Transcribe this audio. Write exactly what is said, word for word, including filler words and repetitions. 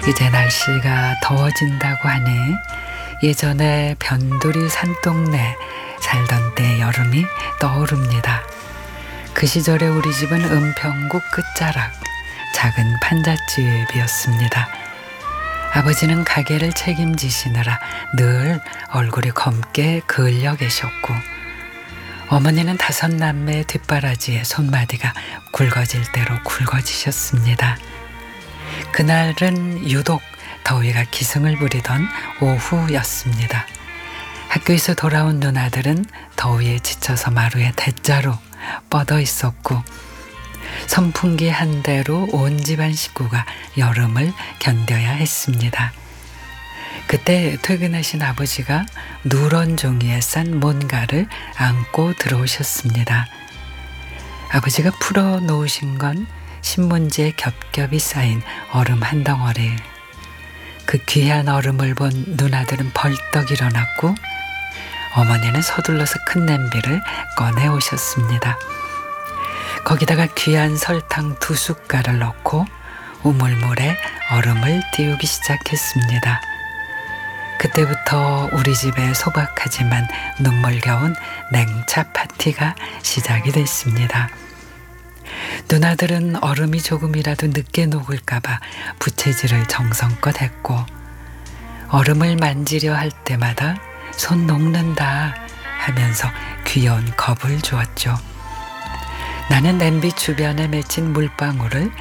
이제 날씨가 더워진다고 하니 예전에 변두리 산동네 살던 때 여름이 떠오릅니다. 그 시절에 우리 집은 은평구 끝자락 작은 판잣집이었습니다. 아버지는 가게를 책임지시느라 늘 얼굴이 검게 그을려 계셨고, 어머니는 다섯 남매의 뒷바라지에 손마디가 굵어질 대로 굵어지셨습니다. 그날은 유독 더위가 기승을 부리던 오후였습니다. 학교에서 돌아온 누나들은 더위에 지쳐서 마루에 대자로 뻗어 있었고, 선풍기 한 대로 온 집안 식구가 여름을 견뎌야 했습니다. 그때 퇴근하신 아버지가 누런 종이에 싼 뭔가를 안고 들어오셨습니다. 아버지가 풀어 놓으신 건 신문지에 겹겹이 쌓인 얼음 한 덩어리. 그 귀한 얼음을 본 누나들은 벌떡 일어났고, 어머니는 서둘러서 큰 냄비를 꺼내 오셨습니다. 거기다가 귀한 설탕 두 숟갈을 넣고 우물물에 얼음을 띄우기 시작했습니다. 그때부터 우리 집에 소박하지만 눈물겨운 냉차 파티가 시작이 됐습니다. 누나들은 얼음이 조금이라도 늦게 녹을까봐 부채질을 정성껏 했고, 얼음을 만지려 할 때마다 손 녹는다 하면서 귀여운 겁을 주었죠. 나는 냄비 주변에 맺힌 물방울을